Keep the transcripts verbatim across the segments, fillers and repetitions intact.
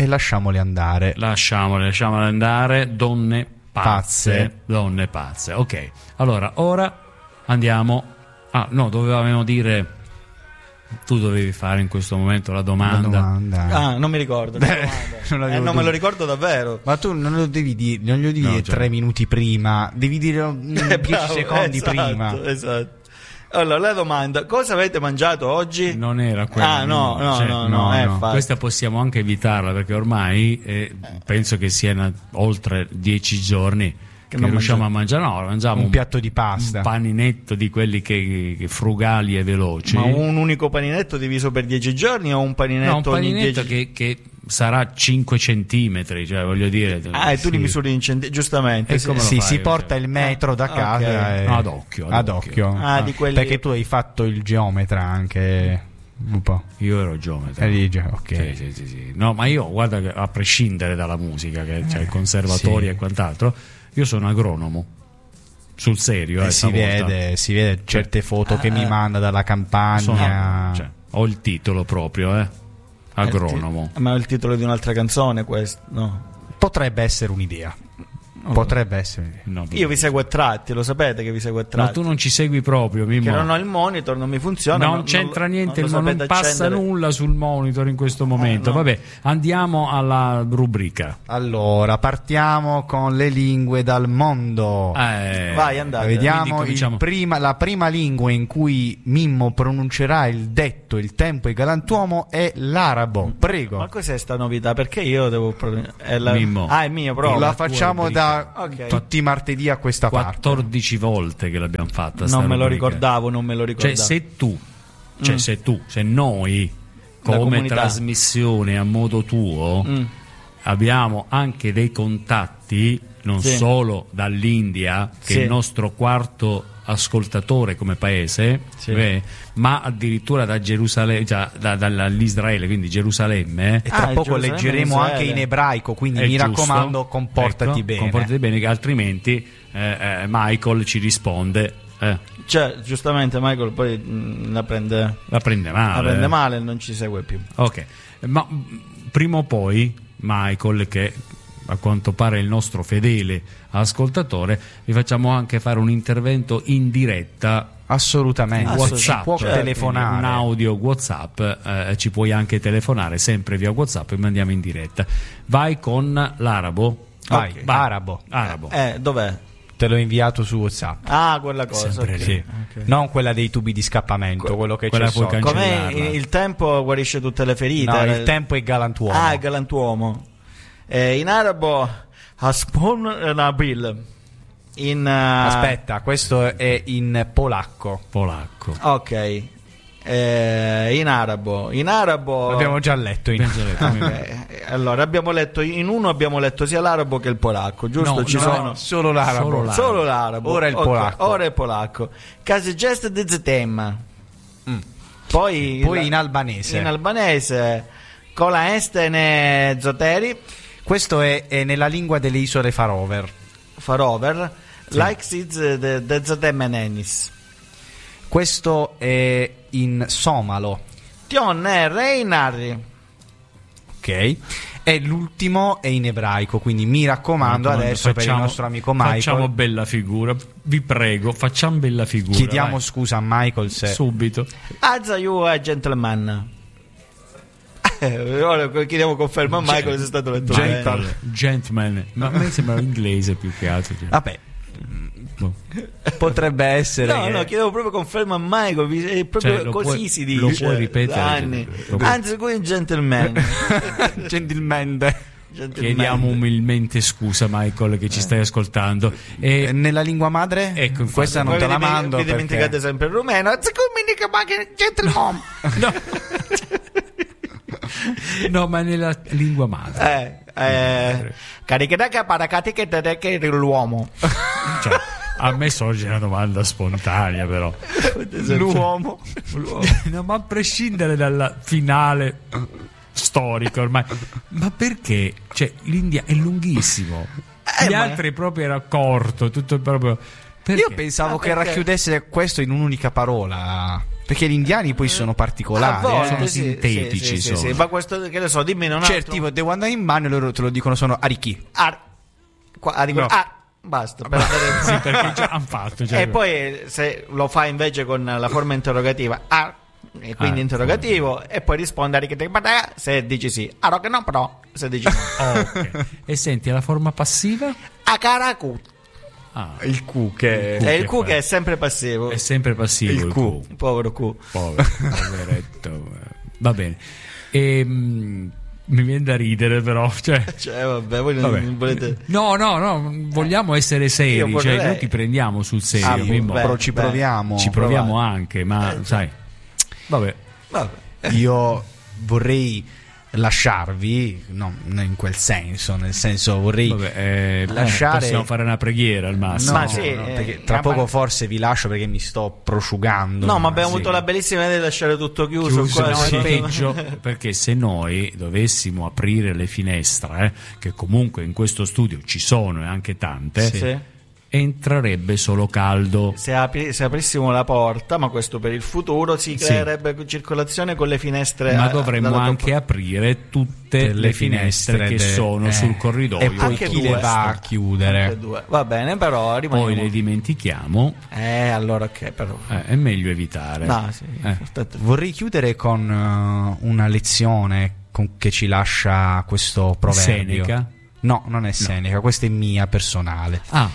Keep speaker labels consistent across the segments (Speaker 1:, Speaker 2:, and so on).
Speaker 1: e lasciamole andare.
Speaker 2: Lasciamole, lasciamole andare, donne pazze,
Speaker 1: Pazze.
Speaker 2: donne pazze. Ok, allora ora andiamo. Ah, no, dovevamo dire. Tu dovevi fare in questo momento la domanda.
Speaker 1: La domanda.
Speaker 3: Ah, non mi ricordo. la domanda.
Speaker 1: Non
Speaker 3: eh,
Speaker 1: l'avevo
Speaker 3: non me lo
Speaker 1: detto.
Speaker 3: ricordo davvero.
Speaker 1: Ma tu non lo devi dire, non glielo devi
Speaker 2: No,
Speaker 1: dire
Speaker 2: cioè-
Speaker 1: tre minuti prima, devi dire mm, dieci
Speaker 3: Bravo,
Speaker 1: secondi
Speaker 3: esatto,
Speaker 1: prima.
Speaker 3: Esatto. Allora, la domanda: cosa avete mangiato oggi?
Speaker 2: Non era quella.
Speaker 3: Ah, no, no,
Speaker 2: cioè,
Speaker 3: no, no,
Speaker 1: no,
Speaker 3: eh,
Speaker 1: no.
Speaker 3: infatti.
Speaker 2: Questa possiamo anche evitarla perché ormai eh, penso che siano oltre dieci giorni che,
Speaker 3: non
Speaker 2: riusciamo a mangiare. No, mangiamo
Speaker 1: Un piatto di pasta.
Speaker 2: un paninetto di quelli che, che frugali e veloci.
Speaker 3: Ma un unico paninetto diviso per dieci giorni o un paninetto,
Speaker 2: No, un
Speaker 3: ogni
Speaker 2: paninetto
Speaker 3: dieci...
Speaker 2: che, che sarà cinque centimetri, cioè voglio dire.
Speaker 3: Ah, e tu li
Speaker 2: sì.
Speaker 3: misuri in centi... giustamente.
Speaker 2: E
Speaker 3: sì.
Speaker 2: come lo
Speaker 1: Sì,
Speaker 2: fai,
Speaker 1: si porta
Speaker 2: cioè?
Speaker 1: il metro da
Speaker 3: Ah,
Speaker 1: casa
Speaker 3: ok.
Speaker 1: e-
Speaker 2: Ad occhio, ad
Speaker 1: ad
Speaker 2: occhio.
Speaker 1: occhio.
Speaker 3: Ah, di quelli-
Speaker 1: Perché tu hai fatto il geometra anche un po'.
Speaker 2: Io ero geometra.
Speaker 1: Eri ge- ok.
Speaker 2: Sì, sì, sì, sì. No, ma io guarda che a prescindere dalla musica, che c'è il conservatorio
Speaker 1: sì.
Speaker 2: e quant'altro, io sono agronomo. Sul serio, eh,
Speaker 1: E si
Speaker 2: stavolta.
Speaker 1: vede, si vede certe foto che mi manda dalla campagna.
Speaker 2: Sono- cioè, ho il titolo proprio, eh. Agronomo.
Speaker 3: Ma è il titolo di un'altra canzone questo? No.
Speaker 1: Potrebbe essere un'idea. Potrebbe essere un'idea.
Speaker 2: No,
Speaker 3: Io vi seguo a tratti, lo sapete che vi seguo a
Speaker 2: ma
Speaker 3: tratti.
Speaker 2: tu non ci segui proprio, Mimmo.
Speaker 3: Che non ho il monitor, non mi funziona.
Speaker 2: Non
Speaker 3: non-
Speaker 2: c'entra
Speaker 3: non-
Speaker 2: niente,
Speaker 3: non
Speaker 2: il
Speaker 3: lo
Speaker 2: mo- non
Speaker 3: sapete
Speaker 2: passa
Speaker 3: accendere.
Speaker 2: nulla sul monitor in questo momento.
Speaker 3: Eh, no.
Speaker 2: Vabbè, andiamo alla rubrica.
Speaker 1: Allora, partiamo con le lingue dal mondo.
Speaker 2: Eh,
Speaker 3: Vai, andate.
Speaker 1: Vediamo
Speaker 2: quindi
Speaker 1: il
Speaker 2: cominciamo.
Speaker 1: prima- la prima lingua in cui Mimmo pronuncerà il detto, il tempo e il galantuomo è l'arabo. Prego.
Speaker 3: Ma cos'è sta novità? Perché io devo. pro- È la...
Speaker 2: Mimmo.
Speaker 3: Ah, è mio proprio.
Speaker 1: La facciamo da
Speaker 3: Ok.
Speaker 1: tutti i martedì a questa parte.
Speaker 2: quattordici volte che l'abbiamo fatta. sta
Speaker 3: Non me lo
Speaker 2: rubrica.
Speaker 3: ricordavo, non me lo ricordavo.
Speaker 2: Cioè, se tu, cioè,
Speaker 3: Mm.
Speaker 2: se tu, se noi,
Speaker 3: La
Speaker 2: come
Speaker 3: comunità.
Speaker 2: trasmissione a modo tuo,
Speaker 3: Mm.
Speaker 2: abbiamo anche dei contatti, non
Speaker 3: Sì.
Speaker 2: solo dall'India, che
Speaker 3: Sì.
Speaker 2: è il nostro quarto ascoltatore come paese,
Speaker 3: Sì.
Speaker 2: eh, ma addirittura da Gerusalemme, cioè, da, dall'Israele, quindi Gerusalemme.
Speaker 1: E tra
Speaker 3: Ah, il
Speaker 1: poco
Speaker 3: Gerusalemme
Speaker 1: leggeremo
Speaker 3: in Israele.
Speaker 1: anche in ebraico, quindi
Speaker 2: È
Speaker 1: mi
Speaker 2: giusto.
Speaker 1: raccomando, comportati
Speaker 2: Ecco,
Speaker 1: bene.
Speaker 2: comportati bene, che altrimenti eh, eh, Michael ci risponde, eh,
Speaker 3: Cioè, giustamente Michael poi mm, la prende,
Speaker 2: la prende male.
Speaker 3: la prende
Speaker 2: eh.
Speaker 3: male e non ci segue più.
Speaker 2: Ok, ma mh, prima o poi Michael, che a quanto pare è il nostro fedele ascoltatore, vi facciamo anche fare un intervento in diretta.
Speaker 1: Assolutamente.
Speaker 2: WhatsApp,
Speaker 1: Può
Speaker 2: certo,
Speaker 1: telefonare.
Speaker 2: un audio WhatsApp, eh, ci puoi anche telefonare sempre via WhatsApp e mandiamo in diretta. Vai con l'arabo.
Speaker 1: Vai,
Speaker 3: Ok.
Speaker 2: Vai.
Speaker 1: arabo.
Speaker 2: Arabo.
Speaker 3: Eh, dov'è?
Speaker 1: Te l'ho inviato su WhatsApp.
Speaker 3: Ah, quella cosa.
Speaker 2: Sempre
Speaker 3: ok.
Speaker 2: lì.
Speaker 3: Ok.
Speaker 1: Non quella dei tubi di scappamento, quello che
Speaker 2: quella
Speaker 1: c'è
Speaker 2: puoi
Speaker 1: sotto.
Speaker 2: cancellare.
Speaker 3: Com'è il tempo guarisce tutte le ferite?
Speaker 1: No, il tempo è galantuomo.
Speaker 3: Ah, il galantuomo. Eh, in arabo Haspon Nabil. In uh,
Speaker 1: Aspetta, questo è in polacco.
Speaker 2: Polacco.
Speaker 3: Ok. Eh, in arabo. In arabo
Speaker 1: L'abbiamo già letto. In...
Speaker 3: Ok, allora abbiamo letto in uno abbiamo letto sia l'arabo che il polacco, giusto?
Speaker 2: No,
Speaker 3: Ci
Speaker 2: no,
Speaker 3: sono
Speaker 1: solo l'arabo.
Speaker 2: Solo l'arabo.
Speaker 3: solo l'arabo.
Speaker 1: Ora il
Speaker 3: Ok,
Speaker 1: polacco.
Speaker 3: Ora il polacco. Casi gest de zetem. Poi,
Speaker 1: Poi
Speaker 3: la-
Speaker 1: in albanese.
Speaker 3: In albanese cola estene zoteri
Speaker 1: Questo è, è nella lingua delle isole Farover.
Speaker 3: farover like siz de, de zetem enenis.
Speaker 1: Questo è in somalo.
Speaker 3: Tion è reinari.
Speaker 1: Ok. E l'ultimo è in ebraico, quindi mi raccomando
Speaker 2: Raccomando,
Speaker 1: adesso per il
Speaker 2: facciamo-
Speaker 1: nostro amico Michael.
Speaker 2: Facciamo bella figura, vi prego, facciamo bella figura.
Speaker 1: Chiediamo
Speaker 2: vai.
Speaker 1: scusa a Michael se...
Speaker 2: Subito.
Speaker 3: Azza you a gentleman. Eh, ora chiediamo conferma a Michael se è stato letto bene.
Speaker 2: Gentle, gentleman. Ma a me sembra inglese più che altro. cioè.
Speaker 1: Vabbè,
Speaker 2: Boh.
Speaker 1: potrebbe essere
Speaker 3: No,
Speaker 1: che-
Speaker 3: no, chiedevo proprio conferma a Michael, vi- è proprio
Speaker 2: Cioè, lo
Speaker 3: così
Speaker 2: puoi-
Speaker 3: si
Speaker 2: lo
Speaker 3: dice.
Speaker 2: puoi ripetere,
Speaker 3: da anni.
Speaker 2: lo puoi-
Speaker 3: Anzi, qui gentleman.
Speaker 1: gentilmente.
Speaker 3: Gentleman.
Speaker 2: Chiediamo umilmente scusa, Michael, che ci stai ascoltando.
Speaker 1: E
Speaker 2: E
Speaker 1: nella lingua madre?
Speaker 2: Ecco, infatti.
Speaker 1: questa non
Speaker 3: Voi
Speaker 1: te la
Speaker 3: vi dimentic-
Speaker 1: mando
Speaker 3: vi
Speaker 1: perché...
Speaker 3: dimenticate sempre il rumeno. Azzicuminica, ma che gentleman.
Speaker 2: no. No, ma nella lingua madre.
Speaker 3: Eh, eh, carichedaca paracatiche l'uomo.
Speaker 2: Cioè, a me sorge una domanda spontanea, però.
Speaker 1: L'uomo.
Speaker 2: No, ma a prescindere dalla finale storica ormai, ma perché? Cioè, l'India è lunghissimo.
Speaker 3: Eh,
Speaker 2: Gli
Speaker 3: ma-
Speaker 2: altri proprio era corto, tutto proprio. Perché?
Speaker 1: Io pensavo
Speaker 3: Ah,
Speaker 1: che
Speaker 3: perché?
Speaker 1: racchiudesse questo in un'unica parola. Perché gli indiani poi sono particolari,
Speaker 3: A volte,
Speaker 1: eh.
Speaker 2: sono
Speaker 3: sì,
Speaker 2: sintetici,
Speaker 3: sì, sì, sì,
Speaker 2: sono.
Speaker 3: sì. Ma questo, che ne so, dimmi un
Speaker 1: Cioè,
Speaker 3: altro.
Speaker 1: tipo, devo andare in bagno e loro te lo dicono, sono arichi.
Speaker 3: Ar- qua, ah, dico-
Speaker 1: No.
Speaker 3: ah, basta. Per avere-
Speaker 2: Sì, perché già hanno fatto. Cioè,
Speaker 3: E poi se lo fa invece con la forma interrogativa, ah, e quindi
Speaker 2: Ah,
Speaker 3: interrogativo, e poi risponde a richiede- se dici sì, ah, che no, però se dici no.
Speaker 2: Oh, ok. E senti la forma passiva?
Speaker 3: A caracu.
Speaker 2: Ah,
Speaker 1: Il Q che...
Speaker 3: E il
Speaker 2: che
Speaker 3: Q
Speaker 2: fa?
Speaker 3: che è sempre passivo.
Speaker 2: è sempre passivo
Speaker 1: Il
Speaker 2: il,
Speaker 1: Q.
Speaker 2: Q.
Speaker 3: Povero Q.
Speaker 2: Povero, poveretto. Va bene. Ehm, mi viene da ridere però, cioè,
Speaker 3: Cioè, vabbè, voi non,
Speaker 2: vabbè.
Speaker 3: non volete.
Speaker 2: No, no, no, vogliamo essere seri,
Speaker 3: Io vorrei-
Speaker 2: cioè noi ti prendiamo sul serio,
Speaker 3: Ah,
Speaker 2: Mimmo.
Speaker 3: beh,
Speaker 1: Però ci
Speaker 3: beh.
Speaker 1: proviamo.
Speaker 2: ci proviamo
Speaker 3: provate.
Speaker 2: anche, ma
Speaker 3: Eh,
Speaker 2: sai, vabbè.
Speaker 3: Vabbè.
Speaker 1: Io vorrei lasciarvi, no, in quel senso, nel senso vorrei
Speaker 2: Vabbè, eh,
Speaker 1: lasciare...
Speaker 2: possiamo fare una preghiera al massimo.
Speaker 1: No,
Speaker 3: Ma sì,
Speaker 1: no,
Speaker 3: eh,
Speaker 1: perché tra
Speaker 3: ma-
Speaker 1: poco forse vi lascio perché mi sto prosciugando.
Speaker 3: No, ma abbiamo
Speaker 1: Sì.
Speaker 3: avuto la bellissima idea di lasciare tutto chiuso.
Speaker 1: Chiuso,
Speaker 3: qua,
Speaker 2: No,
Speaker 1: sì.
Speaker 2: è
Speaker 3: no,
Speaker 2: peggio perché se noi dovessimo aprire le finestre, eh, che comunque in questo studio ci sono e anche tante,
Speaker 3: Sì.
Speaker 2: entrerebbe solo caldo.
Speaker 3: Se, apri- se aprissimo la porta, ma questo per il futuro, si
Speaker 2: Sì.
Speaker 3: creerebbe circolazione con le finestre.
Speaker 2: Ma
Speaker 3: a-
Speaker 2: dovremmo
Speaker 3: dalla
Speaker 2: anche
Speaker 3: top-
Speaker 2: aprire tutte le finestre che
Speaker 1: de-
Speaker 2: sono
Speaker 1: eh,
Speaker 2: sul corridoio.
Speaker 1: e poi
Speaker 3: Anche
Speaker 1: chi
Speaker 3: due.
Speaker 1: le va a chiudere?
Speaker 3: Anche due. Va bene, però rimaniamo.
Speaker 2: Poi le dimentichiamo,
Speaker 3: Eh, allora ok, però.
Speaker 2: eh, è meglio evitare.
Speaker 3: No, sì.
Speaker 2: Eh.
Speaker 3: Aspetta.
Speaker 1: Vorrei chiudere con eh, una lezione con- che ci lascia questo proverbio.
Speaker 2: Seneca?
Speaker 1: No, non è Seneca, questa è mia personale.
Speaker 2: Ah,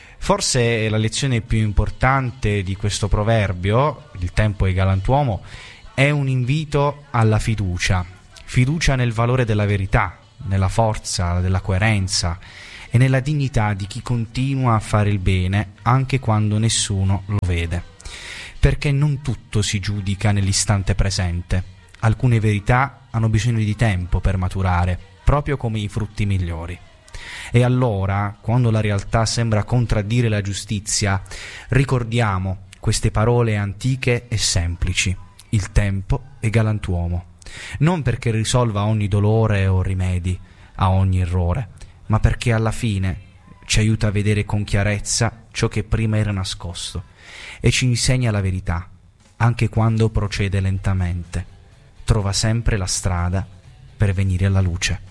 Speaker 1: Forse la lezione più importante di questo proverbio, il tempo è galantuomo, è un invito alla fiducia. Fiducia nel valore della verità, nella forza della coerenza e nella dignità di chi continua a fare il bene anche quando nessuno lo vede. Perché non tutto si giudica nell'istante presente. Alcune verità hanno bisogno di tempo per maturare, proprio come i frutti migliori. E allora, quando la realtà sembra contraddire la giustizia, ricordiamo queste parole antiche e semplici. Il tempo è galantuomo. Non perché risolva ogni dolore o rimedi a ogni errore, ma perché alla fine ci aiuta a vedere con chiarezza ciò che prima era nascosto e ci insegna la verità, anche quando procede lentamente. Trova sempre la strada per venire alla luce.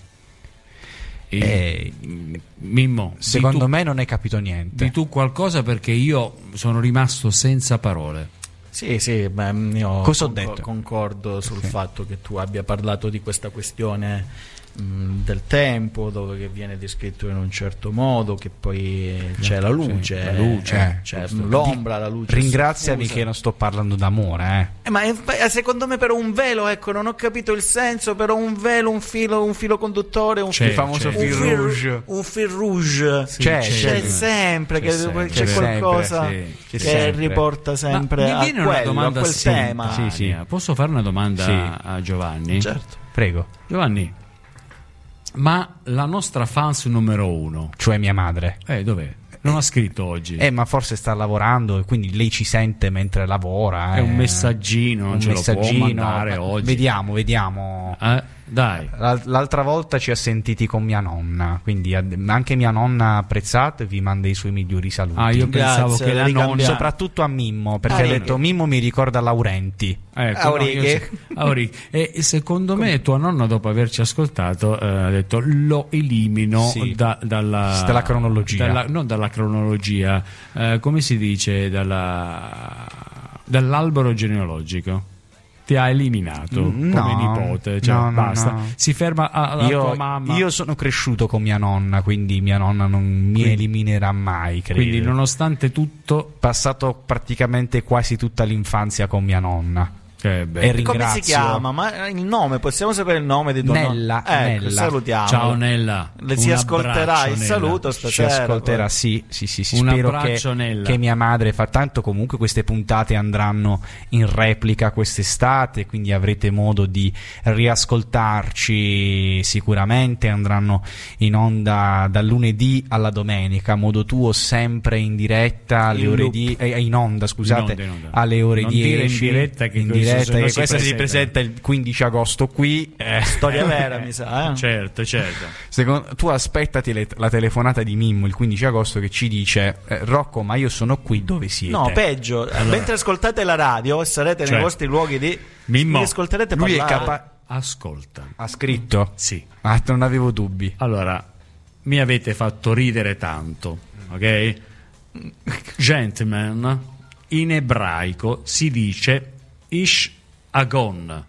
Speaker 2: e-
Speaker 1: Eh,
Speaker 2: Mimmo,
Speaker 1: Secondo
Speaker 2: di tu,
Speaker 1: me non hai capito niente.
Speaker 2: di tu qualcosa perché io sono rimasto senza parole.
Speaker 3: Sì, sì, beh, io
Speaker 1: Cosa ho
Speaker 3: concor-
Speaker 1: detto?
Speaker 3: concordo sul
Speaker 1: Sì.
Speaker 3: fatto che tu abbia parlato di questa questione mh, del tempo, dove che viene descritto in un certo modo, che poi c'è la luce,
Speaker 2: Sì, la luce,
Speaker 3: eh, c'è
Speaker 1: giusto.
Speaker 3: l'ombra, la luce.
Speaker 1: Ringraziami
Speaker 3: soffusa.
Speaker 1: che non sto parlando d'amore, eh.
Speaker 3: Eh, ma eh, secondo me però un velo, ecco, non ho capito il senso, però un velo, un filo, un filo conduttore, un
Speaker 2: C'è,
Speaker 3: filo,
Speaker 1: famoso
Speaker 3: un
Speaker 2: c'è.
Speaker 1: fil
Speaker 3: fil
Speaker 1: rouge.
Speaker 3: un fil rouge.
Speaker 2: Sì,
Speaker 1: C'è,
Speaker 3: C'è,
Speaker 1: c'è.
Speaker 3: sempre,
Speaker 2: C'è
Speaker 3: che
Speaker 2: sempre.
Speaker 3: c'è
Speaker 1: C'è
Speaker 3: qualcosa
Speaker 2: sempre,
Speaker 1: sì.
Speaker 3: che
Speaker 1: C'è sempre.
Speaker 3: riporta sempre
Speaker 2: Ma mi
Speaker 3: a
Speaker 2: viene una
Speaker 3: quello,
Speaker 2: domanda
Speaker 3: a quel tema.
Speaker 2: spontanea.
Speaker 1: Sì, sì.
Speaker 2: Posso fare una domanda
Speaker 1: Sì.
Speaker 2: a Giovanni?
Speaker 3: Certo.
Speaker 1: Prego.
Speaker 2: Giovanni, ma la nostra fans numero uno,
Speaker 1: Cioè mia madre.
Speaker 2: eh, dov'è? Non ha scritto oggi.
Speaker 1: Eh, ma forse sta lavorando e quindi lei ci sente mentre lavora.
Speaker 2: È
Speaker 1: eh.
Speaker 2: un messaggino, non
Speaker 1: Un
Speaker 2: ce lo può
Speaker 1: messaggino,
Speaker 2: mandare
Speaker 1: ma-
Speaker 2: oggi.
Speaker 1: Vediamo, vediamo.
Speaker 2: Eh, dai.
Speaker 1: L'al- L'altra volta ci ha sentiti con mia nonna, quindi ad- anche mia nonna apprezzata e vi manda i suoi migliori saluti.
Speaker 2: Ah, io
Speaker 3: Grazie,
Speaker 2: pensavo che la
Speaker 3: ricambiamo.
Speaker 2: nonna...
Speaker 1: Soprattutto a Mimmo, perché
Speaker 3: Ah,
Speaker 1: ha
Speaker 3: no.
Speaker 1: detto Mimmo mi ricorda Laurenti.
Speaker 2: Ecco,
Speaker 3: Auriche.
Speaker 2: no, io- Auriche. E e secondo me tua nonna, dopo averci ascoltato, eh, ha detto lo elimino
Speaker 1: Sì.
Speaker 2: da- dalla,
Speaker 1: Dalla cronologia.
Speaker 2: dalla- non dalla cronologia, eh, come si dice, dalla, dall'albero genealogico. Ti ha eliminato
Speaker 1: Mm,
Speaker 2: come
Speaker 1: no.
Speaker 2: nipote, cioè
Speaker 1: No, no,
Speaker 2: basta.
Speaker 1: no.
Speaker 2: Si ferma a- alla
Speaker 1: Io,
Speaker 2: tua mamma.
Speaker 1: io sono cresciuto con mia nonna, quindi mia nonna non mi
Speaker 2: Quindi-
Speaker 1: eliminerà mai, credo.
Speaker 2: Quindi, nonostante tutto,
Speaker 1: passato praticamente quasi tutta l'infanzia con mia nonna.
Speaker 2: eh, beh.
Speaker 1: E
Speaker 3: Come
Speaker 1: ringrazio.
Speaker 3: si chiama? Ma il nome, possiamo sapere il nome di tua
Speaker 1: Nella,
Speaker 3: nonna? Ecco,
Speaker 1: Nella.
Speaker 3: salutiamo.
Speaker 2: Ciao Nella,
Speaker 3: Le si
Speaker 2: un
Speaker 3: ascolterà
Speaker 2: abbraccio,
Speaker 3: il
Speaker 2: Nella.
Speaker 3: saluto
Speaker 1: Ci
Speaker 3: stasera.
Speaker 1: ascolterà,
Speaker 3: poi.
Speaker 1: sì, sì, sì, sì.
Speaker 2: Un
Speaker 1: Spero che,
Speaker 2: abbraccio, Nella.
Speaker 1: che mia madre fa tanto. Comunque queste puntate andranno in replica quest'estate, quindi avrete modo di riascoltarci sicuramente. Andranno in onda dal lunedì alla domenica, modo tuo, sempre in diretta alle
Speaker 3: In
Speaker 1: ore
Speaker 3: loop.
Speaker 1: die- eh, in onda, scusate,
Speaker 2: In onda, in onda.
Speaker 1: alle ore
Speaker 2: Non
Speaker 1: dieci.
Speaker 2: dire in diretta che
Speaker 1: in
Speaker 2: così
Speaker 1: diretta,
Speaker 2: se no
Speaker 1: che
Speaker 2: si
Speaker 1: questa si
Speaker 2: presenta.
Speaker 1: presenta il quindici agosto qui. eh.
Speaker 3: Storia vera, mi sa. Eh?
Speaker 2: Certo, certo.
Speaker 1: Secondo, tu aspettati le- la telefonata di Mimmo il quindici agosto che ci dice eh, Rocco, ma io sono qui, dove siete?
Speaker 3: No, peggio. Mentre ascoltate la radio, sarete
Speaker 2: Cioè,
Speaker 3: nei vostri luoghi di.
Speaker 2: Mimmo,
Speaker 3: mi ascolterete
Speaker 1: lui è
Speaker 3: parlare.
Speaker 1: capa-
Speaker 2: Ascolta.
Speaker 1: ha scritto?
Speaker 2: Sì.
Speaker 1: Ah, non avevo dubbi.
Speaker 2: Allora, mi avete fatto ridere tanto, ok? Gentleman, in ebraico si dice ish agon,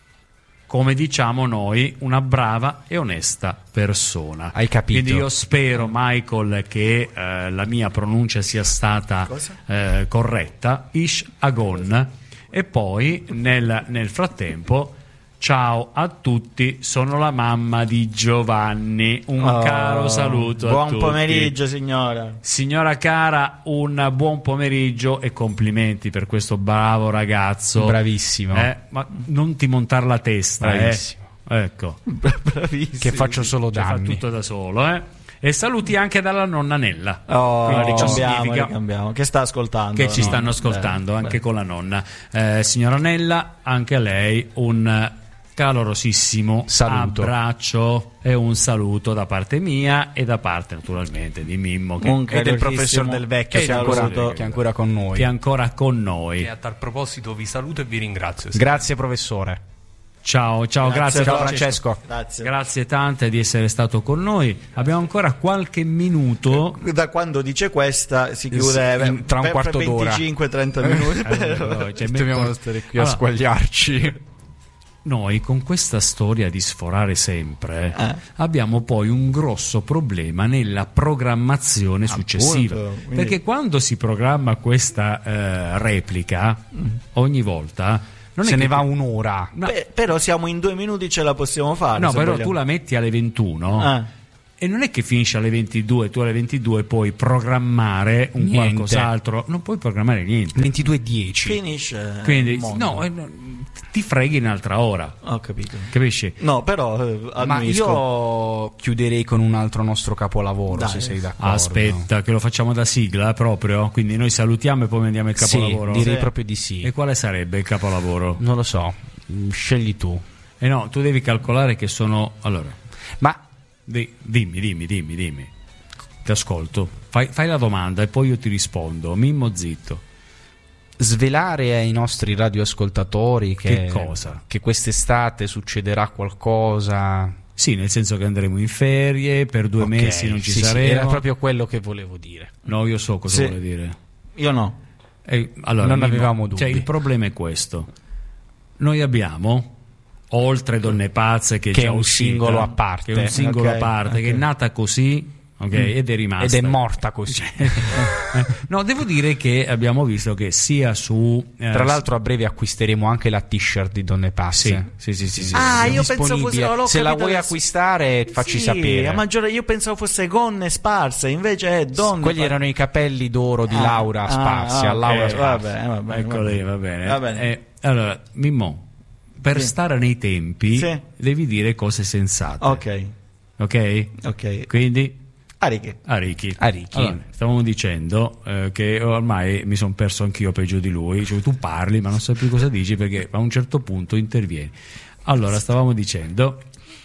Speaker 2: come diciamo noi, una brava e onesta persona.
Speaker 1: Hai capito?
Speaker 2: Quindi io spero, Michael, che eh, la mia pronuncia sia stata eh, corretta. Ish agon. E poi nel, nel frattempo, ciao a tutti, sono la mamma di Giovanni, un
Speaker 3: Oh,
Speaker 2: caro saluto a
Speaker 3: buon
Speaker 2: tutti.
Speaker 3: pomeriggio, signora.
Speaker 2: Signora cara, un buon pomeriggio e complimenti per questo bravo ragazzo.
Speaker 1: Bravissimo.
Speaker 2: Eh, ma non ti montare la testa,
Speaker 1: Bravissimo.
Speaker 2: eh. Ecco,
Speaker 3: Bravissimo.
Speaker 1: Che faccio solo
Speaker 2: cioè, fa
Speaker 1: danni.
Speaker 2: tutto da solo, eh. E saluti anche dalla nonna Nella.
Speaker 3: Oh,
Speaker 2: Quindi ciò
Speaker 3: ricambiamo,
Speaker 2: significa
Speaker 3: ricambiamo. Che sta ascoltando?
Speaker 2: che ci
Speaker 3: no?
Speaker 2: stanno ascoltando
Speaker 3: Beh,
Speaker 2: anche
Speaker 3: beh.
Speaker 2: con la nonna. Eh, signora Nella, anche a lei un calorosissimo
Speaker 1: Saluto.
Speaker 2: abbraccio e un saluto da parte mia e da parte naturalmente di Mimmo che,
Speaker 3: Un
Speaker 1: E del
Speaker 3: calorissimo
Speaker 1: professor Del Vecchio che è, ancora,
Speaker 3: saluto.
Speaker 1: che è ancora con noi.
Speaker 2: che è ancora con noi.
Speaker 4: E a tal proposito vi saluto e vi ringrazio.
Speaker 1: Grazie professore.
Speaker 2: Ciao, ciao, grazie,
Speaker 3: Grazie,
Speaker 1: Ciao
Speaker 2: Francesco.
Speaker 1: Francesco.
Speaker 3: Grazie.
Speaker 2: Grazie tante di essere stato con noi. Abbiamo ancora qualche minuto.
Speaker 3: Da quando dice questa si chiude
Speaker 1: Sì, in- tra un
Speaker 3: per-
Speaker 1: quarto
Speaker 3: per
Speaker 1: d'ora.
Speaker 3: venticinque trenta minuti. però.
Speaker 2: Cioè,
Speaker 1: Dobbiamo
Speaker 2: metto-
Speaker 1: stare qui a
Speaker 2: Allora,
Speaker 1: squagliarci.
Speaker 2: noi con questa storia di sforare sempre
Speaker 3: Eh.
Speaker 2: abbiamo poi un grosso problema nella programmazione successiva,
Speaker 3: Appunto, quindi-
Speaker 2: perché quando si programma questa eh, replica ogni volta non è
Speaker 1: Se
Speaker 2: che
Speaker 1: ne va
Speaker 2: tu-
Speaker 1: un'ora.
Speaker 2: no,
Speaker 3: Beh, però siamo in due minuti, ce la possiamo fare.
Speaker 2: no,
Speaker 3: se
Speaker 2: però
Speaker 3: vogliamo.
Speaker 2: tu la metti alle ventuno
Speaker 3: Ah.
Speaker 2: e non è che finisce alle ventidue, tu alle ventidue puoi programmare un
Speaker 1: Niente.
Speaker 2: qualcos'altro, non puoi programmare niente.
Speaker 1: ventidue e dieci.
Speaker 3: Finisce.
Speaker 2: Quindi
Speaker 3: il mondo.
Speaker 2: no, eh, no, ti freghi un'altra ora,
Speaker 3: Ho capito.
Speaker 2: capisci?
Speaker 3: No, però eh,
Speaker 1: Ma
Speaker 3: annuisco.
Speaker 1: io chiuderei con un altro nostro capolavoro,
Speaker 3: Dai.
Speaker 1: se sei d'accordo.
Speaker 2: Aspetta, che lo facciamo da sigla proprio, quindi noi salutiamo e poi mandiamo il capolavoro.
Speaker 1: Sì, direi
Speaker 3: Sì.
Speaker 1: proprio di sì.
Speaker 2: E quale sarebbe il capolavoro?
Speaker 1: Non lo so, mm, scegli tu.
Speaker 2: E no, tu devi calcolare che sono. Allora,
Speaker 1: Ma
Speaker 2: di- dimmi, dimmi, dimmi, dimmi. Ti ascolto. Fai, fai la domanda e poi io ti rispondo. Mimmo zitto.
Speaker 1: svelare ai nostri radioascoltatori che,
Speaker 2: Che cosa?
Speaker 1: che quest'estate succederà qualcosa.
Speaker 2: Sì, nel senso che andremo in ferie, per due
Speaker 1: Ok,
Speaker 2: mesi non ci
Speaker 1: sì, sì,
Speaker 2: saremo.
Speaker 1: era proprio quello che volevo dire.
Speaker 2: No, io so cosa
Speaker 3: Sì.
Speaker 2: vuole dire.
Speaker 3: Io no.
Speaker 2: E, allora,
Speaker 1: Non
Speaker 2: Mimmo,
Speaker 1: avevamo dubbi.
Speaker 2: Cioè, il problema è questo. Noi abbiamo, oltre Donne Pazze, che,
Speaker 1: Che
Speaker 2: già
Speaker 1: è un
Speaker 2: uscita,
Speaker 1: singolo a parte.
Speaker 2: che è un singolo
Speaker 3: Ok,
Speaker 2: a parte,
Speaker 3: ok.
Speaker 2: che è nata così, ok, ed è rimasta.
Speaker 1: Ed è morta così.
Speaker 2: No, devo dire che abbiamo visto che sia su. eh,
Speaker 1: Tra l'altro a breve acquisteremo anche la t-shirt di Donne Passe.
Speaker 2: sì, sì, sì, sì, sì.
Speaker 3: Ah,
Speaker 1: È
Speaker 3: io pensavo
Speaker 1: disponibile.
Speaker 3: fosse. l'ho
Speaker 1: Se la
Speaker 3: capito
Speaker 1: vuoi
Speaker 3: adesso.
Speaker 1: acquistare, facci
Speaker 3: Sì,
Speaker 1: sapere.
Speaker 3: a maggiore, io pensavo fosse gonne sparse, invece è donne.
Speaker 1: Quelli
Speaker 3: pa-
Speaker 1: erano i capelli d'oro di
Speaker 3: Ah,
Speaker 1: Laura
Speaker 3: ah,
Speaker 1: sparsi.
Speaker 3: ah,
Speaker 1: a Laura
Speaker 3: ok,
Speaker 1: sparsi.
Speaker 3: va bene, va bene,
Speaker 2: Ecco
Speaker 3: va
Speaker 2: lì,
Speaker 3: bene.
Speaker 2: va bene.
Speaker 3: Va bene.
Speaker 2: Eh, allora, Mimmo, per
Speaker 3: Sì.
Speaker 2: stare nei tempi,
Speaker 3: Sì.
Speaker 2: devi dire cose sensate.
Speaker 3: Ok,
Speaker 2: Ok?
Speaker 3: ok.
Speaker 2: Quindi.
Speaker 3: Ariche.
Speaker 2: Arichi.
Speaker 1: Arichi.
Speaker 2: Allora, stavamo dicendo eh, che ormai mi sono perso anch'io peggio di lui, cioè, tu parli ma non sai più cosa dici perché a un certo punto intervieni. Allora, stavamo dicendo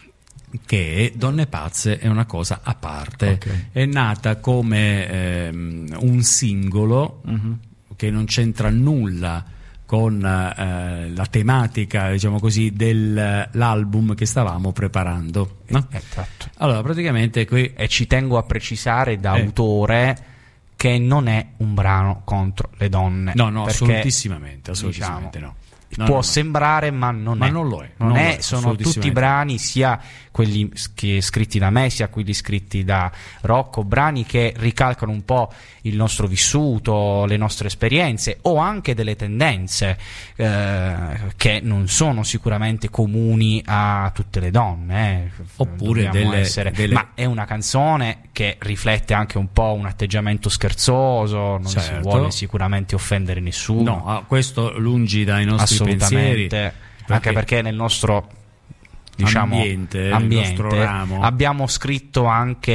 Speaker 2: che Donne Pazze è una cosa a parte,
Speaker 3: Ok.
Speaker 2: è nata come ehm, un singolo che non c'entra nulla con eh, la tematica, diciamo così, dell'album che stavamo preparando, no?
Speaker 1: Esatto.
Speaker 2: Allora, praticamente qui
Speaker 1: E ci tengo a precisare da
Speaker 2: Eh.
Speaker 1: autore che non è un brano contro le donne.
Speaker 2: no, no,
Speaker 1: perché,
Speaker 2: assolutissimamente, assolutissimamente
Speaker 1: diciamo,
Speaker 2: no. No,
Speaker 1: può
Speaker 2: no, no.
Speaker 1: sembrare, ma non
Speaker 2: Ma
Speaker 1: è.
Speaker 2: non lo è,
Speaker 1: Non
Speaker 2: non
Speaker 1: è,
Speaker 2: lo è,
Speaker 1: sono
Speaker 2: assolutissimamente.
Speaker 1: tutti brani, sia quelli s- che scritti da me, sia quelli scritti da Rocco, brani che ricalcano un po' il nostro vissuto, le nostre esperienze o anche delle tendenze eh, che non sono sicuramente comuni a tutte le donne. eh.
Speaker 2: Oppure
Speaker 1: Dobbiamo
Speaker 2: delle-
Speaker 1: essere-
Speaker 2: delle-
Speaker 1: Ma è una canzone che riflette anche un po' un atteggiamento scherzoso, non si
Speaker 2: Certo.
Speaker 1: vuole sicuramente offendere nessuno.
Speaker 2: No, ah, questo lungi dai nostri pensieri,
Speaker 1: Assolutamente, anche perché nel nostro diciamo
Speaker 2: ambiente, nel
Speaker 1: ambiente
Speaker 2: nostro ramo.
Speaker 1: abbiamo scritto anche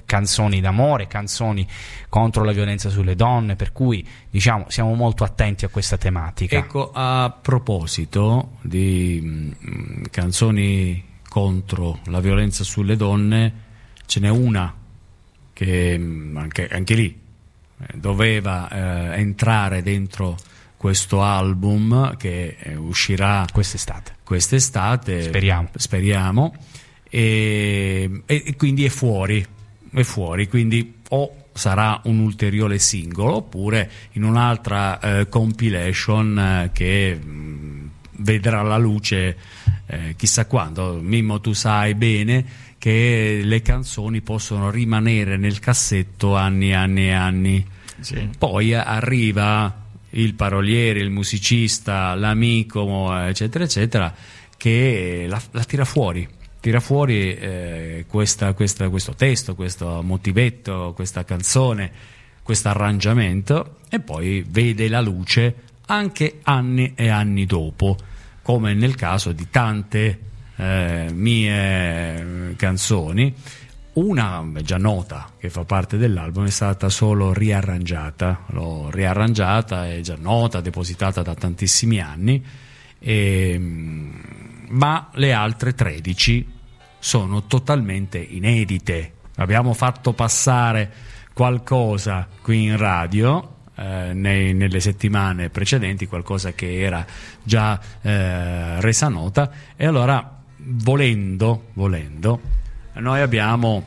Speaker 1: canzoni d'amore, canzoni contro la violenza sulle donne, per cui diciamo siamo molto attenti a questa tematica.
Speaker 2: Ecco, a proposito di mh, canzoni contro la violenza sulle donne, ce n'è una che mh, anche, anche lì eh, doveva eh, entrare dentro questo album che eh, uscirà
Speaker 1: quest'estate.
Speaker 2: Quest'estate,
Speaker 1: speriamo.
Speaker 2: speriamo e, e quindi è fuori, è fuori, quindi o sarà un ulteriore singolo oppure in un'altra eh, compilation eh, che mh, vedrà la luce eh, chissà quando. Mimmo, tu sai bene che le canzoni possono rimanere nel cassetto anni e anni e anni,
Speaker 3: sì. Poi
Speaker 2: arriva il paroliere, il musicista, l'amico, eccetera eccetera, che la, la tira fuori tira fuori eh, questa, questa, questo testo, questo motivetto, questa canzone, questo arrangiamento, e poi vede la luce anche anni e anni dopo, come nel caso di tante eh, mie canzoni. Una già nota che fa parte dell'album è stata solo riarrangiata, l'ho riarrangiata, è già nota, depositata da tantissimi anni, e, ma le altre tredici sono totalmente inedite. Abbiamo fatto passare qualcosa qui in radio eh, nei, nelle settimane precedenti, qualcosa che era già eh, resa nota, e allora volendo, volendo noi abbiamo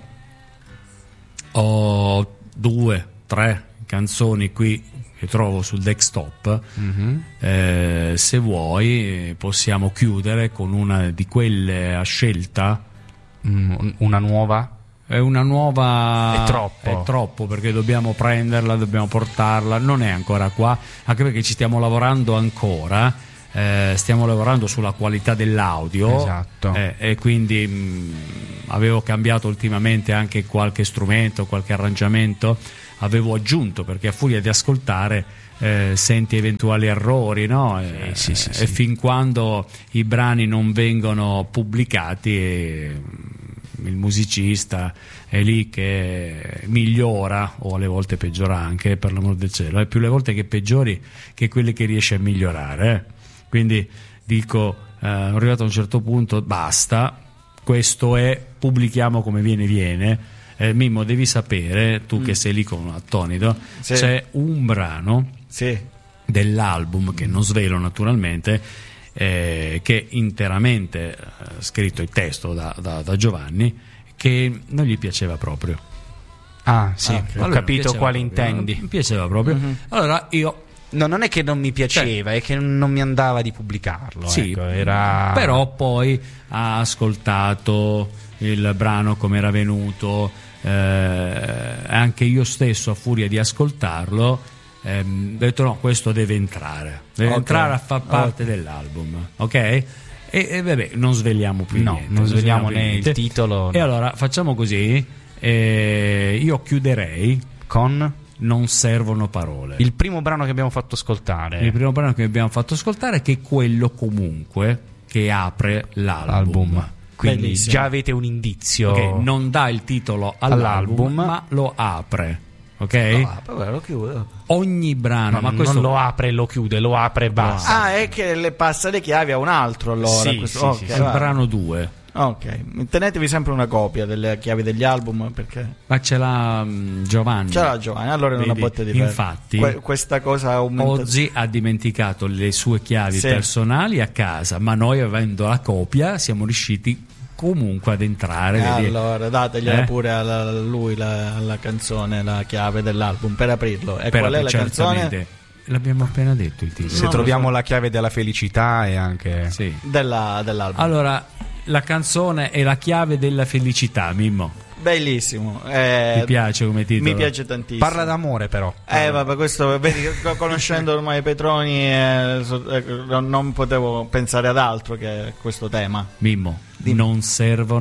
Speaker 2: oh, due, tre canzoni qui che trovo sul desktop. Mm-hmm. Eh, se vuoi possiamo chiudere con una di quelle a scelta.
Speaker 1: Mm, una nuova?
Speaker 2: È una nuova.
Speaker 1: È troppo.
Speaker 2: È troppo, perché dobbiamo prenderla, dobbiamo portarla. Non è ancora qua, anche perché ci stiamo lavorando ancora. Eh, stiamo lavorando sulla qualità dell'audio,
Speaker 1: esatto.
Speaker 2: eh, e quindi mh, avevo cambiato ultimamente anche qualche strumento, qualche arrangiamento avevo aggiunto, perché a furia di ascoltare eh, senti eventuali errori, no? Eh,
Speaker 1: sì, sì, sì,
Speaker 2: e
Speaker 1: sì.
Speaker 2: fin quando i brani non vengono pubblicati eh, il musicista è lì che migliora, o alle volte peggiora anche, per l'amor del cielo, è più le volte che peggiori che quelle che riesci a migliorare, eh. Quindi dico, eh, arrivato a un certo punto, basta, questo è, pubblichiamo come viene viene. eh, Mimmo, devi sapere, tu mm. che sei lì con un attonito, sì. C'è un brano
Speaker 3: sì.
Speaker 2: dell'album che non svelo naturalmente, eh, che è interamente eh, scritto il testo da, da, da Giovanni, che non gli piaceva proprio.
Speaker 1: Ah sì,
Speaker 2: ah,
Speaker 1: ho
Speaker 2: allora,
Speaker 1: capito quale
Speaker 2: proprio,
Speaker 1: intendi.
Speaker 2: Mi piaceva proprio. Mm-hmm. Allora io
Speaker 1: No, non è che non mi piaceva, cioè, è che non mi andava di pubblicarlo.
Speaker 2: Sì,
Speaker 1: ecco, era...
Speaker 2: però poi ha ascoltato il brano come era venuto, eh, anche io stesso a furia di ascoltarlo ehm, ho detto no, questo deve entrare, deve okay. entrare a far parte okay. dell'album, ok? E, e vabbè, non sveliamo più
Speaker 1: no,
Speaker 2: niente.
Speaker 1: non sveliamo né
Speaker 2: niente.
Speaker 1: il titolo.
Speaker 2: E no. Allora facciamo così, eh, io chiuderei
Speaker 1: con...
Speaker 2: Non servono parole.
Speaker 1: Il primo brano che abbiamo fatto ascoltare.
Speaker 2: Il primo brano che abbiamo fatto ascoltare, che è quello comunque che apre l'album. Album.
Speaker 1: Quindi
Speaker 3: bellissimo.
Speaker 1: Già avete un indizio.
Speaker 2: Okay, non dà il titolo all'album, all'album, ma lo apre. Ok?
Speaker 3: Lo apre, lo chiude.
Speaker 2: Ogni brano,
Speaker 1: no,
Speaker 2: ma
Speaker 1: non
Speaker 2: questo
Speaker 1: lo apre e lo chiude, lo apre e basta.
Speaker 3: Ah, è che le passa le chiavi a un altro allora.
Speaker 2: Sì,
Speaker 3: questo...
Speaker 2: sì,
Speaker 3: okay,
Speaker 2: sì, è il brano due.
Speaker 3: Ok, tenetevi sempre una copia delle chiavi degli album, perché
Speaker 2: ma ce l'ha um, Giovanni.
Speaker 3: Ce l'ha Giovanni, allora è una botte di
Speaker 2: infatti
Speaker 3: que- questa cosa aumenta...
Speaker 2: oggi ha dimenticato le sue chiavi sì. personali a casa, ma noi avendo la copia siamo riusciti comunque ad entrare.
Speaker 3: Eh, allora dategliela eh? pure a lui la, la canzone, la chiave dell'album per aprirlo. E
Speaker 2: per
Speaker 3: qual è la canzone?
Speaker 2: L'abbiamo appena detto il titolo.
Speaker 1: Se no, troviamo so. La chiave della felicità e anche
Speaker 2: sì.
Speaker 3: della, dell'album.
Speaker 2: Allora la canzone è la chiave della felicità, Mimmo.
Speaker 3: Bellissimo. Eh,
Speaker 2: Ti piace come titolo?
Speaker 3: Mi piace tantissimo.
Speaker 1: Parla d'amore però.
Speaker 3: Eh vabbè, questo vedi, conoscendo ormai Petroni eh, non potevo pensare ad altro che questo tema.
Speaker 2: Mimmo, Dimmi. Non servono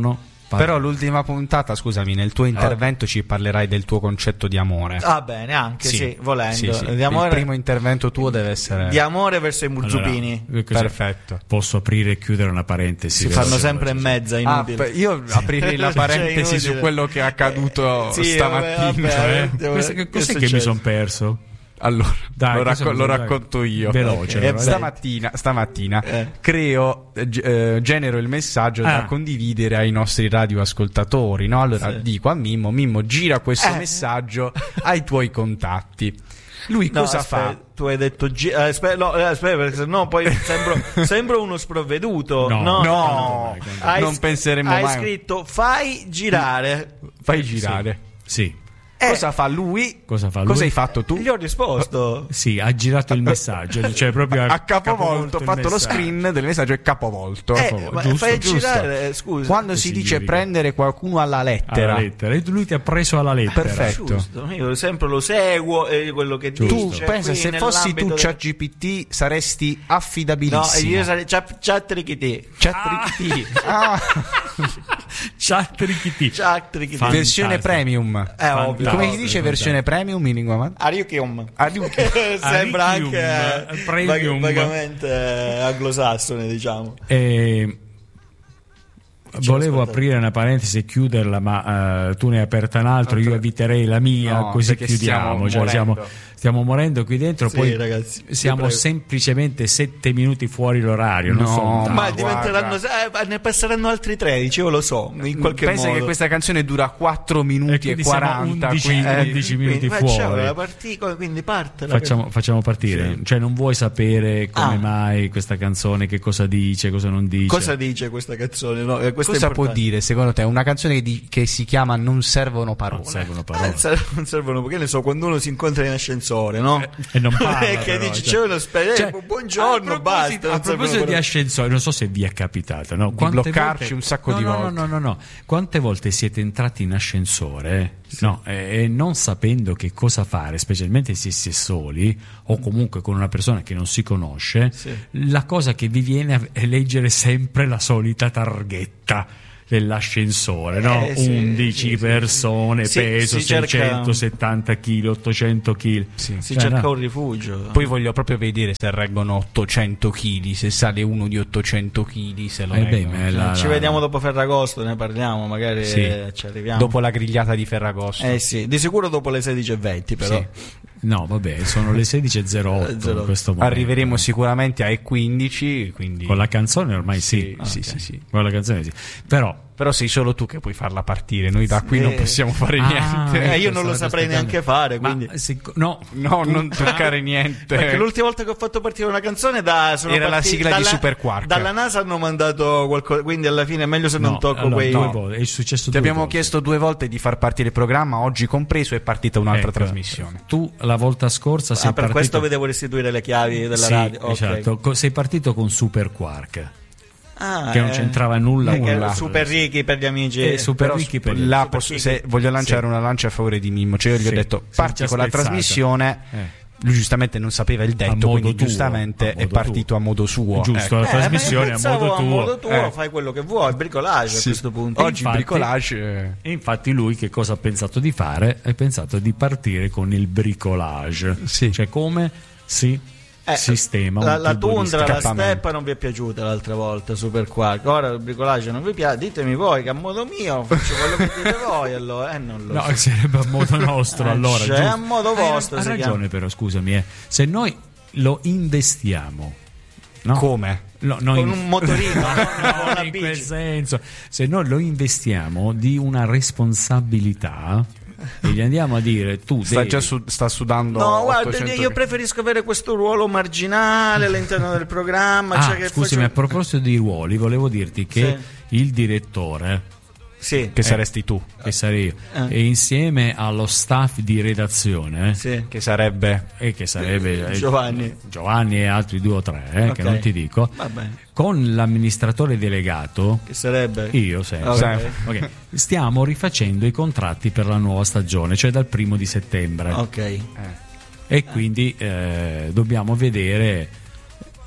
Speaker 1: Però l'ultima puntata, scusami, nel tuo intervento ci parlerai del tuo concetto di amore.
Speaker 3: Ah, bene, anche sì, sì volendo.
Speaker 1: Sì, sì.
Speaker 3: Di amore,
Speaker 1: il primo intervento tuo deve essere
Speaker 3: di amore verso i murzupini.
Speaker 2: Allora,
Speaker 1: perfetto.
Speaker 2: Posso aprire e chiudere una parentesi?
Speaker 3: Si fanno sempre in mezza, inutile.
Speaker 1: Ah, io aprirei la parentesi cioè, su quello che è accaduto
Speaker 3: sì,
Speaker 1: stamattina.
Speaker 3: Vabbè,
Speaker 2: cioè, questo, che cos'è che mi sono perso?
Speaker 1: Allora,
Speaker 2: dai,
Speaker 1: lo, racco- lo racconto io.
Speaker 2: Veloce.
Speaker 1: Okay. Allora, stamattina, stamattina eh. creo, eh, genero il messaggio ah. da condividere ai nostri radioascoltatori. No? Allora sì. dico a Mimmo: Mimmo, gira questo eh. messaggio ai tuoi contatti. Lui
Speaker 3: no,
Speaker 1: cosa
Speaker 3: aspetta,
Speaker 1: fa?
Speaker 3: Tu hai detto gi- eh, aspetta, no, eh, aspetta, perché sennò poi sembro, sembro uno sprovveduto.
Speaker 1: No,
Speaker 3: no,
Speaker 1: no, no
Speaker 3: hai,
Speaker 1: non penseremo
Speaker 3: hai
Speaker 1: mai.
Speaker 3: Hai scritto fai girare.
Speaker 1: Fai girare.
Speaker 2: Sì. sì.
Speaker 3: Eh,
Speaker 1: cosa fa lui?
Speaker 2: Cosa fa lui?
Speaker 1: Cosa hai fatto tu?
Speaker 3: Gli ho risposto.
Speaker 2: Sì, ha girato il messaggio, cioè proprio
Speaker 1: a capovolto, ho fatto lo screen del messaggio e capovolto.
Speaker 3: Eh,
Speaker 1: capovolto.
Speaker 3: Ma
Speaker 1: giusto,
Speaker 3: fai
Speaker 1: giusto.
Speaker 3: girare, scusa.
Speaker 1: Quando si dice significa? Prendere qualcuno alla lettera.
Speaker 2: Alla lettera. E lui ti ha preso alla lettera.
Speaker 1: Perfetto.
Speaker 3: Giusto. Io sempre lo seguo e quello che
Speaker 1: tu
Speaker 3: dice.
Speaker 1: Tu pensa, se fossi tu ChatGPT saresti affidabilissimo.
Speaker 3: No, io sarei ChatGPT.
Speaker 1: ChatGPT. Ah.
Speaker 2: ChatGPT.
Speaker 1: Versione premium.
Speaker 3: Eh, ovvio.
Speaker 1: Come si dice versione premium in lingua madre?
Speaker 3: Ariuchium.
Speaker 2: Sembra
Speaker 3: anche eh,
Speaker 2: premium.
Speaker 3: vagamente eh, anglosassone, diciamo.
Speaker 2: E... volevo aprire una parentesi e chiuderla, ma uh, tu ne hai aperta un altro, io eviterei la mia,
Speaker 1: no,
Speaker 2: così chiudiamo. Cioè, siamo, stiamo morendo qui dentro,
Speaker 3: sì,
Speaker 2: poi
Speaker 3: ragazzi,
Speaker 2: siamo semplicemente sette minuti fuori l'orario.
Speaker 1: No,
Speaker 2: non so,
Speaker 3: ma diventeranno, eh, ne passeranno altri tredici, io lo so. In qualche
Speaker 1: Pensa
Speaker 3: modo.
Speaker 1: che questa canzone dura quattro minuti e, e quaranta,
Speaker 2: undici,
Speaker 1: quindi,
Speaker 2: undici minuti
Speaker 3: quindi,
Speaker 2: fuori.
Speaker 3: La partica, quindi parte.
Speaker 2: Facciamo, facciamo partire. Sì. Cioè, non vuoi sapere come ah. mai questa canzone, che cosa dice, cosa non dice?
Speaker 3: Cosa dice questa canzone? No, eh,
Speaker 1: cosa può dire? Secondo te una canzone che, di, che si chiama Non servono parole?
Speaker 2: Non servono parole.
Speaker 3: Eh, non servono, perché ne so, quando uno si incontra in ascensore, no?
Speaker 2: Eh, e non parla,
Speaker 3: e che
Speaker 2: però,
Speaker 3: dice
Speaker 2: cioè,
Speaker 3: c'è uno spe-
Speaker 2: cioè,
Speaker 3: eh, buongiorno,
Speaker 2: a
Speaker 3: basta.
Speaker 2: A proposito di ascensore, non so se vi è capitato, no?
Speaker 1: Di
Speaker 2: Quante
Speaker 1: bloccarci
Speaker 2: volte...
Speaker 1: un sacco
Speaker 2: no,
Speaker 1: di
Speaker 2: no,
Speaker 1: volte.
Speaker 2: No, no, no, no. Quante volte siete entrati in ascensore, sì. no, e, e non sapendo che cosa fare, specialmente se si è soli o comunque con una persona che non si conosce,
Speaker 3: sì.
Speaker 2: la cosa che vi viene è leggere sempre la solita targhetta dell'ascensore, no?
Speaker 3: Eh, sì,
Speaker 2: undici
Speaker 3: sì,
Speaker 2: persone,
Speaker 3: sì,
Speaker 2: peso
Speaker 3: si cerca...
Speaker 2: seicentosettanta chili, ottocento chili.
Speaker 3: Sì. Si
Speaker 2: cioè,
Speaker 3: cerca
Speaker 2: no.
Speaker 3: un rifugio.
Speaker 1: Poi voglio proprio vedere se reggono ottocento chili, se sale uno di ottocento chili, se lo
Speaker 2: eh
Speaker 1: reggono.
Speaker 2: beh, la,
Speaker 3: Ci
Speaker 2: la,
Speaker 3: vediamo dopo Ferragosto, ne parliamo, magari
Speaker 1: sì.
Speaker 3: eh, ci arriviamo.
Speaker 1: Dopo la grigliata di Ferragosto.
Speaker 3: Eh sì, di sicuro dopo le sedici e venti però.
Speaker 2: Sì. No, vabbè, sono le sedici e zero otto in questo momento.
Speaker 1: Arriveremo sicuramente ai quindici, quindi...
Speaker 2: Con la canzone ormai sì.
Speaker 1: Sì,
Speaker 2: ah,
Speaker 1: sì,
Speaker 2: okay.
Speaker 1: sì, sì.
Speaker 2: Con la canzone sì. Però
Speaker 1: Però sei solo tu che puoi farla partire, noi da qui
Speaker 3: sì.
Speaker 1: non possiamo fare
Speaker 2: ah,
Speaker 1: niente.
Speaker 3: Eh, io non lo saprei neanche fare, quindi
Speaker 2: Ma, se, no,
Speaker 1: no, non toccare niente.
Speaker 3: Perché l'ultima volta che ho fatto partire una canzone da, sono
Speaker 1: era
Speaker 3: partiti,
Speaker 1: la sigla
Speaker 3: dalla,
Speaker 1: di Super Quark.
Speaker 3: Dalla NASA hanno mandato qualcosa, quindi alla fine è meglio se
Speaker 2: no,
Speaker 3: non tocco
Speaker 2: allora,
Speaker 3: quei
Speaker 2: no, è successo
Speaker 1: Ti
Speaker 2: due
Speaker 1: abbiamo
Speaker 2: volte.
Speaker 1: chiesto due volte di far partire il programma, oggi compreso è partita un'altra
Speaker 2: ecco,
Speaker 1: trasmissione.
Speaker 2: Tu la volta scorsa sei
Speaker 3: ah, per
Speaker 2: partito...
Speaker 3: questo vi devo restituire le chiavi della
Speaker 2: sì,
Speaker 3: radio. Okay.
Speaker 2: Esatto, sei partito con Super Quark.
Speaker 3: Ah,
Speaker 2: che non c'entrava nulla,
Speaker 3: eh,
Speaker 2: nulla.
Speaker 3: Super ricchi per gli amici,
Speaker 2: eh, super
Speaker 1: però
Speaker 2: ricchi per gli
Speaker 1: la
Speaker 2: super
Speaker 1: posso, se voglio lanciare
Speaker 2: sì.
Speaker 1: una lancia a favore di Mimmo, cioè io gli
Speaker 2: sì.
Speaker 1: ho detto
Speaker 2: sì,
Speaker 1: parti con la
Speaker 2: spezzata.
Speaker 1: trasmissione
Speaker 2: eh.
Speaker 1: Lui giustamente non sapeva il detto, quindi
Speaker 2: tuo,
Speaker 1: giustamente è partito
Speaker 2: tuo.
Speaker 1: a modo suo.
Speaker 2: Giusto,
Speaker 1: ecco.
Speaker 2: la trasmissione
Speaker 3: eh,
Speaker 2: a modo tuo.
Speaker 3: A modo tuo
Speaker 1: eh.
Speaker 3: fai quello che vuoi, bricolage sì. a questo punto.
Speaker 1: Oggi
Speaker 2: infatti,
Speaker 1: bricolage.
Speaker 2: E infatti lui che cosa ha pensato di fare? Ha pensato di partire con il bricolage.
Speaker 1: Sì.
Speaker 2: Cioè come si
Speaker 3: eh,
Speaker 2: sistema
Speaker 3: la,
Speaker 2: un
Speaker 3: la
Speaker 2: tubo
Speaker 3: tundra,
Speaker 2: di
Speaker 3: la steppa non vi è piaciuta l'altra volta, Super Quark. Ora il bricolage non vi piace, ditemi voi che a modo mio faccio quello che dite voi, allora eh, non lo
Speaker 2: no,
Speaker 3: so.
Speaker 2: sarebbe a modo nostro
Speaker 3: eh,
Speaker 2: allora
Speaker 3: cioè,
Speaker 2: giusto.
Speaker 3: a modo vostro
Speaker 2: hai, hai ragione
Speaker 3: chiama.
Speaker 2: però scusami eh. Se noi lo investiamo, no?
Speaker 1: Come?
Speaker 2: No, noi
Speaker 3: con un motorino, no,
Speaker 2: no,
Speaker 3: una
Speaker 2: in
Speaker 3: bici.
Speaker 2: quel senso, se noi lo investiamo di una responsabilità e gli andiamo a dire tu
Speaker 1: sta
Speaker 2: devi...
Speaker 1: già su, sta sudando
Speaker 3: no guarda
Speaker 1: ottocento...
Speaker 3: io preferisco avere questo ruolo marginale all'interno del programma,
Speaker 2: ah,
Speaker 3: cioè che
Speaker 2: scusami,
Speaker 3: faccio...
Speaker 2: a proposito di ruoli volevo dirti che
Speaker 3: sì.
Speaker 2: il direttore
Speaker 3: sì.
Speaker 1: che saresti tu,
Speaker 2: che sarei io
Speaker 3: eh.
Speaker 2: e insieme allo staff di redazione
Speaker 3: sì.
Speaker 1: che sarebbe
Speaker 2: e che sarebbe
Speaker 3: Giovanni
Speaker 2: Giovanni e altri due o tre eh,
Speaker 3: okay.
Speaker 2: che non ti dico.
Speaker 3: Va bene.
Speaker 2: Con l'amministratore delegato
Speaker 3: che sarebbe
Speaker 2: io sempre
Speaker 3: okay.
Speaker 2: okay. Stiamo rifacendo i contratti per la nuova stagione, cioè dal primo di settembre,
Speaker 3: ok eh.
Speaker 2: e quindi eh, dobbiamo vedere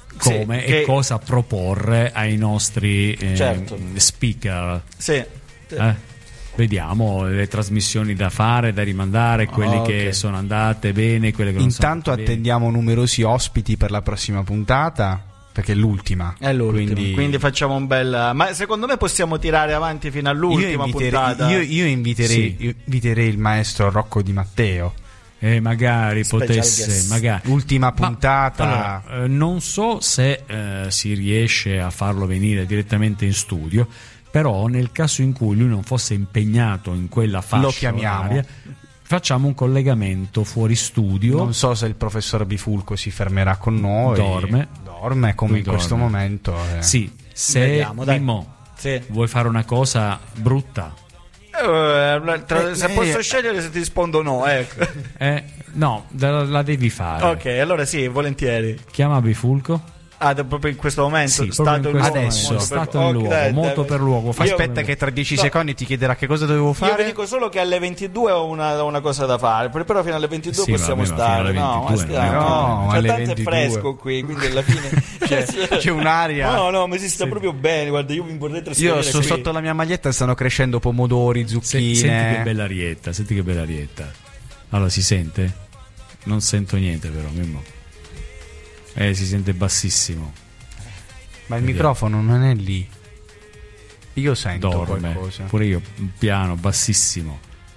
Speaker 2: come
Speaker 3: sì, che...
Speaker 2: e cosa proporre ai nostri eh,
Speaker 3: certo.
Speaker 2: speaker.
Speaker 3: Sì.
Speaker 2: Eh? Vediamo le trasmissioni da fare, da rimandare, quelle
Speaker 3: oh,
Speaker 2: che
Speaker 3: okay.
Speaker 2: sono andate bene, quelle che non
Speaker 1: Intanto
Speaker 2: sono andate
Speaker 1: attendiamo
Speaker 2: bene.
Speaker 1: numerosi ospiti per la prossima puntata, perché è l'ultima.
Speaker 3: È l'ultima,
Speaker 1: quindi...
Speaker 3: quindi facciamo un bel. Ma secondo me possiamo tirare avanti fino all'ultima
Speaker 1: io inviterei,
Speaker 3: puntata.
Speaker 1: Io, io inviterei,
Speaker 2: Sì.
Speaker 1: inviterei il maestro Rocco Di Matteo.
Speaker 2: Eh, magari
Speaker 3: Special
Speaker 2: potesse,
Speaker 3: guest.
Speaker 2: magari.
Speaker 1: Ultima
Speaker 2: Ma,
Speaker 1: puntata.
Speaker 2: allora, eh, non so se eh, si riesce a farlo venire direttamente in studio, però nel caso in cui lui non fosse impegnato in quella fascia
Speaker 1: Lo chiamiamo.
Speaker 2: oraria, facciamo un collegamento fuori studio.
Speaker 1: Non so se il professor Bifulco si fermerà con noi.
Speaker 2: Dorme.
Speaker 1: Dorme come
Speaker 2: Lui
Speaker 1: in questo
Speaker 2: dorme.
Speaker 1: momento. eh.
Speaker 2: Sì, se
Speaker 3: Vediamo, dai.
Speaker 2: Mimmo,
Speaker 3: Sì.
Speaker 2: vuoi fare una cosa brutta?
Speaker 3: Eh, tra-
Speaker 1: Eh,
Speaker 3: se
Speaker 1: eh,
Speaker 3: posso
Speaker 1: eh.
Speaker 3: scegliere se ti rispondo no, ecco.
Speaker 2: Eh, no, la, la devi fare.
Speaker 3: Ok, allora sì, volentieri.
Speaker 2: Chiama Bifulco.
Speaker 3: Ah, da- proprio in questo momento,
Speaker 2: Sì,
Speaker 3: stato
Speaker 2: proprio in
Speaker 3: in
Speaker 2: questo
Speaker 3: luogo,
Speaker 1: adesso.
Speaker 3: molto
Speaker 2: Stato
Speaker 3: per-
Speaker 2: in
Speaker 3: ok,
Speaker 2: luogo,
Speaker 3: dai,
Speaker 2: molto
Speaker 3: dai.
Speaker 2: per luogo.
Speaker 3: Io-
Speaker 1: Aspetta che tra dieci
Speaker 3: No.
Speaker 1: secondi ti chiederà che cosa dovevo
Speaker 3: Io vi
Speaker 1: fare.
Speaker 3: dico solo che alle ventidue ho una, una cosa da fare, però fino alle ventidue
Speaker 2: Sì,
Speaker 3: possiamo
Speaker 2: vabbè, ma
Speaker 3: stare.
Speaker 2: fino alle
Speaker 3: No, ma
Speaker 2: ventidue non è
Speaker 3: stiamo-
Speaker 1: No, ma
Speaker 3: c'è
Speaker 1: alle
Speaker 3: tanto è
Speaker 1: ventidue.
Speaker 3: fresco qui, quindi alla fine
Speaker 1: C'è, c'è un'aria.
Speaker 3: No, no, ma si sta proprio bene. Guarda, io mi vorrei trasferire
Speaker 1: Io sto
Speaker 3: qui.
Speaker 1: sotto la mia maglietta e stanno crescendo pomodori,
Speaker 2: Se-
Speaker 1: zucchine.
Speaker 2: senti che bella arietta, senti che bella arietta. Allora si sente? Non sento niente però, Mimmo. Eh, si sente bassissimo.
Speaker 1: Ma il microfono non è lì. Io sento
Speaker 2: Dorme.
Speaker 1: qualcosa.
Speaker 2: Pure io, piano, bassissimo.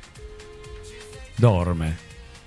Speaker 2: Dorme.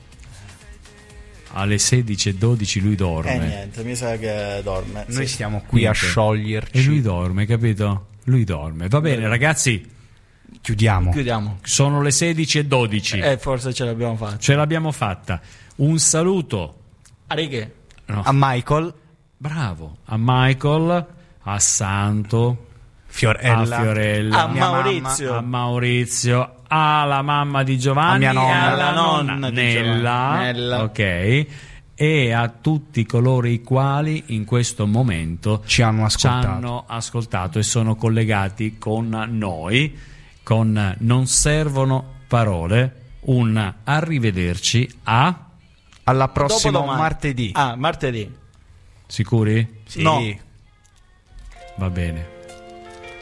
Speaker 2: Alle sedici e dodici lui dorme.
Speaker 3: Eh niente, mi sa che dorme.
Speaker 1: Noi
Speaker 3: sì.
Speaker 1: stiamo qui a
Speaker 2: Niente.
Speaker 1: scioglierci.
Speaker 2: E lui dorme, capito? Lui dorme. Va bene, ragazzi,
Speaker 1: Chiudiamo.
Speaker 3: Chiudiamo.
Speaker 2: sono le sedici e dodici.
Speaker 3: Eh, forse ce l'abbiamo fatta.
Speaker 2: Ce l'abbiamo fatta. Un saluto.
Speaker 3: A righe.
Speaker 2: No.
Speaker 1: A Michael,
Speaker 2: Bravo. A Michael, a Santo,
Speaker 1: Fiorella,
Speaker 2: a Fiorella,
Speaker 3: A
Speaker 1: mia mamma,
Speaker 3: Maurizio.
Speaker 2: a Maurizio, alla mamma di Giovanni,
Speaker 1: A mia nonna.
Speaker 2: e alla
Speaker 3: Alla
Speaker 2: nonna,
Speaker 3: nonna di
Speaker 2: Nella,
Speaker 3: Giovanni. Nella.
Speaker 2: ok, e a tutti coloro i quali in questo momento
Speaker 1: ci hanno
Speaker 2: ci
Speaker 1: ascoltato.
Speaker 2: hanno ascoltato e sono collegati con noi, con Non servono parole. Un arrivederci a...
Speaker 1: Alla prossima
Speaker 3: Dopodomani.
Speaker 1: martedì.
Speaker 3: Ah, martedì.
Speaker 2: Sicuri?
Speaker 1: Sì.
Speaker 3: no.
Speaker 2: Va bene.